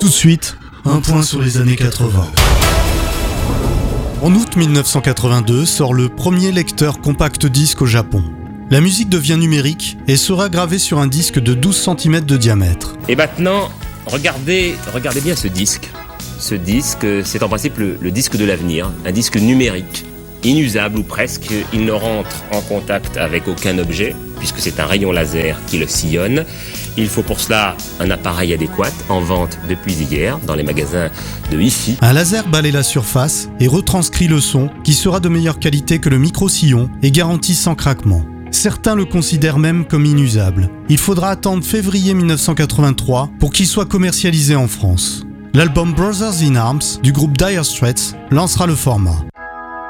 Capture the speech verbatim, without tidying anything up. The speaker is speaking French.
Tout de suite, un point sur les années quatre-vingts. En août mille neuf cent quatre-vingt-deux sort le premier lecteur compact disque au Japon. La musique devient numérique et sera gravée sur un disque de douze centimètres de diamètre. Et maintenant, regardez, regardez bien ce disque. Ce disque, c'est en principe le, le disque de l'avenir, un disque numérique, inusable ou presque. Il ne rentre en contact avec aucun objet, puisque c'est un rayon laser qui le sillonne. Il faut pour cela un appareil adéquat, en vente depuis hier dans les magasins de hi-fi. Un laser balaie la surface et retranscrit le son, qui sera de meilleure qualité que le micro-sillon et garanti sans craquement. Certains le considèrent même comme inusable. Il faudra attendre février mille neuf cent quatre-vingt-trois pour qu'il soit commercialisé en France. L'album Brothers in Arms du groupe Dire Straits lancera le format.